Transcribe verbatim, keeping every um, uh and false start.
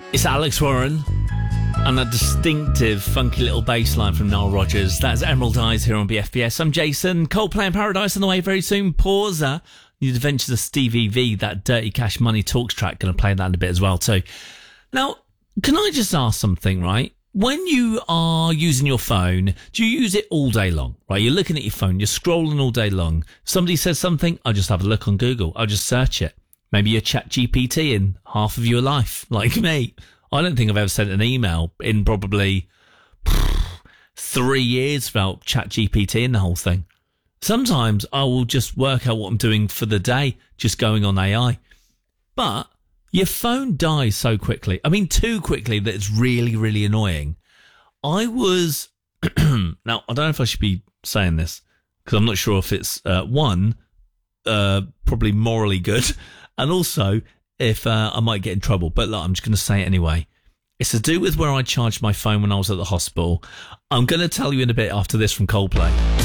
It's Alex Warren and a distinctive, funky little bass line from Nile Rodgers. That's Emerald Eyes here on B F B S. I'm Jason. Coldplay in Paradise on the way very soon. Pauser. The Adventures of Stevie V, that Dirty Cash Money Talks track. Going to play that in a bit as well too. Now, can I just ask something, right? When you are using your phone, do you use it all day long, right? You're looking at your phone, you're scrolling all day long. Somebody says something, I'll just have a look on Google. I'll just search it. Maybe you're Chat G P T in half of your life, like me. I don't think I've ever sent an email in probably three years without Chat G P T in the whole thing. Sometimes I will just work out what I'm doing for the day, just going on A I. But your phone dies so quickly. I mean, too quickly that it's really, really annoying. I was... now, I don't know if I should be saying this, because I'm not sure if it's, uh, one, uh, probably morally good, and also if uh, I might get in trouble. But look, I'm just going to say it anyway. It's to do with where I charged my phone when I was at the hospital. I'm going to tell you in a bit after this from Coldplay.